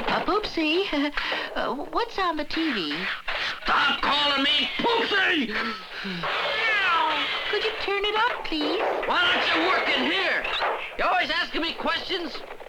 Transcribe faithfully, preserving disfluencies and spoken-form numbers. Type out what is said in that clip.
Uh, Poopsie, uh, what's on the T V? Stop calling me Poopsie! Could you turn it up, please? Why don't you work in here? You're always asking me questions.